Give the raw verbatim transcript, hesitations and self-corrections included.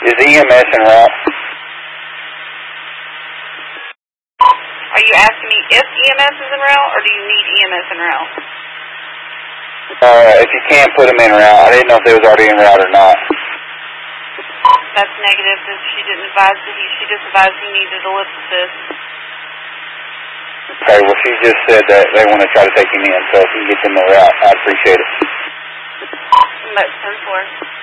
Is E M S en route? Are you asking me if E M S is en route, or do you need E M S en route? Uh, if you can't put them en route, I didn't know if they was already en route or not. That's negative. She didn't advise that he, she just advised he needed a lip assist. Okay, well she just said that they want to try to take him in, so if you can get them en route, I'd appreciate it. That's ten four.